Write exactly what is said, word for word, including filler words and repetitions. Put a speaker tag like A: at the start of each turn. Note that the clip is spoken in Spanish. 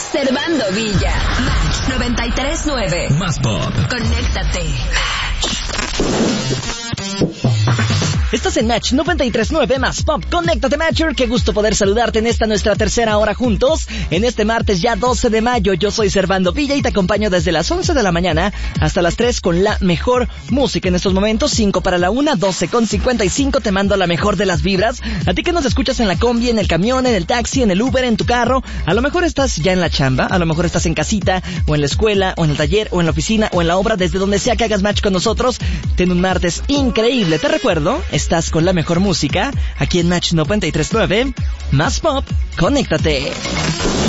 A: Servando Villa. Match noventa y tres nueve.
B: Más pop.
A: Conéctate.
C: Estás en Match noventa y tres nueve Más Pop. Conéctate, Matcher. Qué gusto poder saludarte en esta nuestra tercera hora juntos. En este martes ya doce de mayo, yo soy Servando Villa y te acompaño desde las once de la mañana hasta las tres con la mejor música. En estos momentos, cinco para la una, doce con cincuenta y cinco. Te mando la mejor de las vibras. A ti que nos escuchas en la combi, en el camión, en el taxi, en el Uber, en tu carro. A lo mejor estás ya en la chamba, a lo mejor estás en casita, o en la escuela, o en el taller, o en la oficina, o en la obra. Desde donde sea que hagas match con nosotros, ten un martes increíble. Te recuerdo, estás con la mejor música aquí en Match noventa y tres nueve Más Pop. Conéctate.